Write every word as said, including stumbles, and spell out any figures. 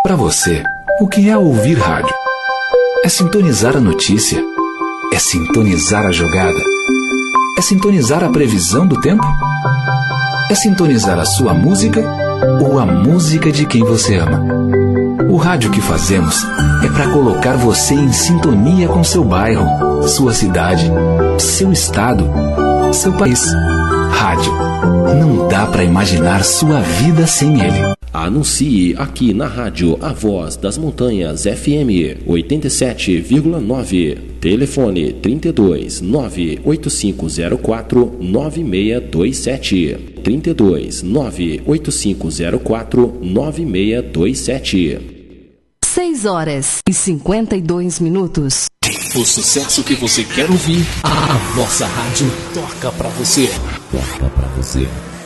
Para você, o que é ouvir rádio? É sintonizar a notícia? É sintonizar a jogada? É sintonizar a previsão do tempo? É sintonizar a sua música ou a música de quem você ama? O rádio que fazemos é para colocar você em sintonia com seu bairro, sua cidade, seu estado, seu país. Rádio. Não dá para imaginar sua vida sem ele. Anuncie aqui na rádio A Voz das Montanhas F M oitenta e sete vírgula nove. Telefone trinta e dois, nove oito cinco zero quatro, nove seis dois sete. trinta e dois, nove oito cinco zero quatro, nove seis dois sete. seis horas e cinquenta e dois minutos. O sucesso que você quer ouvir, a nossa rádio toca pra você. Toca pra você.